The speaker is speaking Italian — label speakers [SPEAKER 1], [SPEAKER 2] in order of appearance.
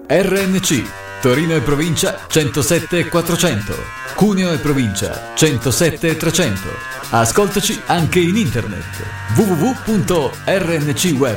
[SPEAKER 1] RNC Torino e provincia 107 400, Cuneo e provincia 107 300. Ascoltaci anche in internet www.rncweb.it.